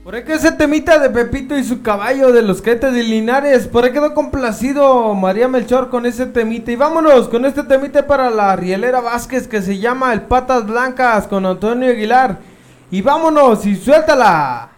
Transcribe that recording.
Por ahí que ese temita de Pepito y su caballo de los Cadetes de Linares. Por ahí quedó complacido María Melchor con ese temita. Y vámonos con este temita para la Rielera Vázquez que se llama El Patas Blancas con Antonio Aguilar. Y vámonos y suéltala.